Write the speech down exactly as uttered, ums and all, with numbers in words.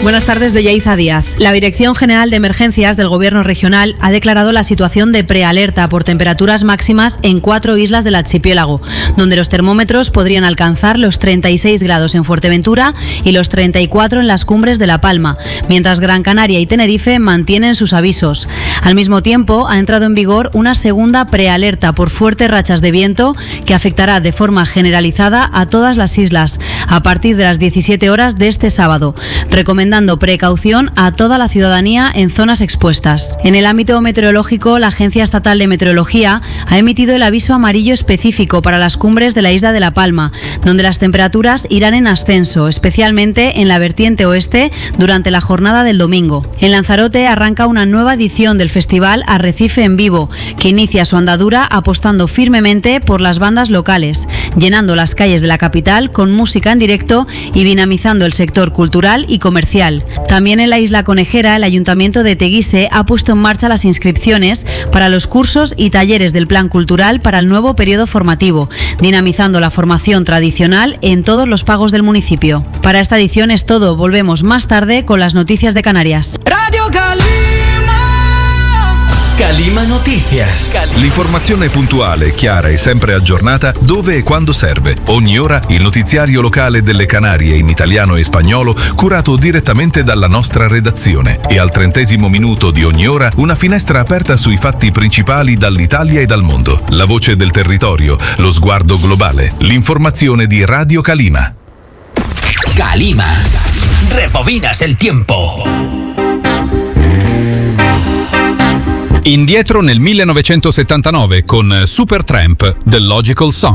Buenas tardes, de Yaiza Díaz. La Dirección General de Emergencias del Gobierno Regional ha declarado la situación de prealerta por temperaturas máximas en cuatro islas del archipiélago, donde los termómetros podrían alcanzar los treinta y seis grados en Fuerteventura y los treinta y cuatro en las cumbres de La Palma, mientras Gran Canaria y Tenerife mantienen sus avisos. Al mismo tiempo, ha entrado en vigor una segunda prealerta por fuertes rachas de viento que afectará de forma generalizada a todas las islas a partir de las diecisiete horas de este sábado, recomendando dando precaución a toda la ciudadanía en zonas expuestas. En el ámbito meteorológico, la Agencia Estatal de Meteorología ha emitido el aviso amarillo específico para las cumbres de la isla de La Palma, donde las temperaturas irán en ascenso, especialmente en la vertiente oeste durante la jornada del domingo. En Lanzarote arranca una nueva edición del festival Arrecife en Vivo, que inicia su andadura apostando firmemente por las bandas locales, llenando las calles de la capital con música en directo y dinamizando el sector cultural y comercial. También en la isla conejera, el Ayuntamiento de Teguise ha puesto en marcha las inscripciones para los cursos y talleres del Plan Cultural para el nuevo periodo formativo, dinamizando la formación tradicional en todos los pagos del municipio. Para esta edición es todo. Volvemos más tarde con las noticias de Canarias. Radio Calima. Calima Noticias. L'informazione puntuale, chiara e sempre aggiornata dove e quando serve. Ogni ora il notiziario locale delle Canarie in italiano e spagnolo curato direttamente dalla nostra redazione. E al trentesimo minuto di ogni ora una finestra aperta sui fatti principali dall'Italia e dal mondo. La voce del territorio, lo sguardo globale. L'informazione di Radio Calima. Calima. Rebobinas el tiempo. Indietro nel millenovecentosettantanove con Supertramp, The Logical Song.